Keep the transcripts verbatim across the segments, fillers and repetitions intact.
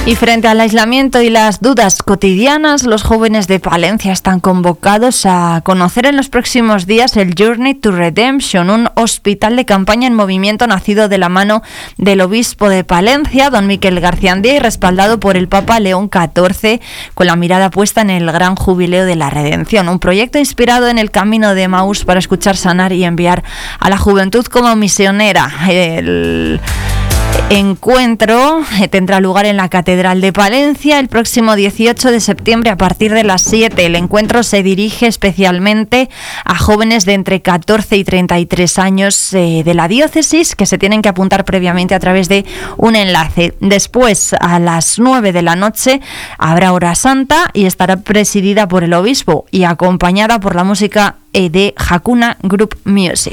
Y frente al aislamiento y las dudas cotidianas, los jóvenes de Palencia están convocados a conocer en los próximos días el Journey to Redemption, un hospital de campaña en movimiento nacido de la mano del obispo de Palencia, don Miquel Garciandía, y respaldado por el Papa León catorce, con la mirada puesta en el gran jubileo de la redención. Un proyecto inspirado en el camino de Emaús para escuchar, sanar y enviar a la juventud como misionera. El encuentro tendrá lugar en la Catedral de Palencia el próximo dieciocho de septiembre a partir de las siete. El encuentro se dirige especialmente a jóvenes de entre catorce y treinta y tres años eh, de la diócesis, que se tienen que apuntar previamente a través de un enlace. Después, a las nueve de la noche, habrá hora santa y estará presidida por el obispo y acompañada por la música eh, de Hakuna Group Music.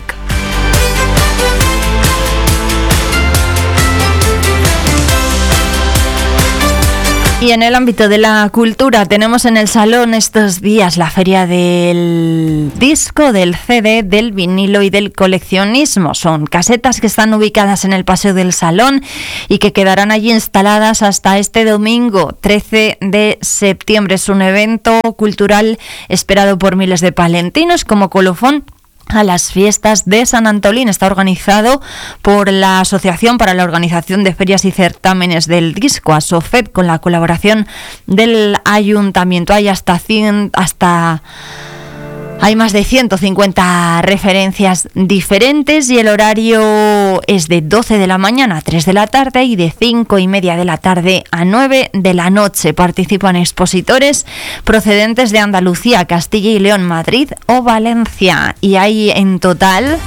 Y en el ámbito de la cultura tenemos en el Salón estos días la feria del disco, del C D, del vinilo y del coleccionismo. Son casetas que están ubicadas en el Paseo del Salón y que quedarán allí instaladas hasta este domingo trece de septiembre. Es un evento cultural esperado por miles de palentinos como colofón a las fiestas de San Antolín. Está organizado por la Asociación para la Organización de Ferias y Certámenes del Disco, ASOFED, con la colaboración del Ayuntamiento. Hay hasta cien, hasta hay más de ciento cincuenta referencias diferentes y el horario es de doce de la mañana a tres de la tarde y de cinco y media de la tarde a nueve de la noche. Participan expositores procedentes de Andalucía, Castilla y León, Madrid o Valencia. Y hay en total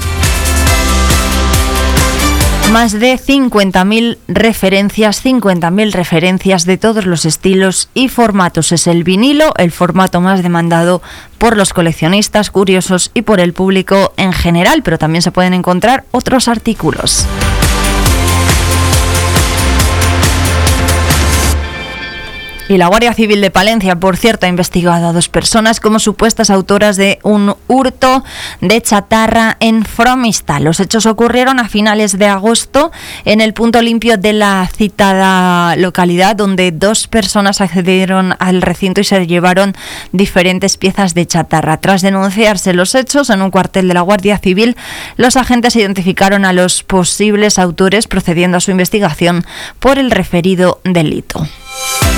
más de cincuenta mil referencias, cincuenta mil referencias de todos los estilos y formatos. Es el vinilo, el formato más demandado por los coleccionistas, curiosos y por el público en general, pero también se pueden encontrar otros artículos. Y la Guardia Civil de Palencia, por cierto, ha investigado a dos personas como supuestas autoras de un hurto de chatarra en Fromista. Los hechos ocurrieron a finales de agosto en el punto limpio de la citada localidad, donde dos personas accedieron al recinto y se llevaron diferentes piezas de chatarra. Tras denunciarse los hechos en un cuartel de la Guardia Civil, los agentes identificaron a los posibles autores, procediendo a su investigación por el referido delito.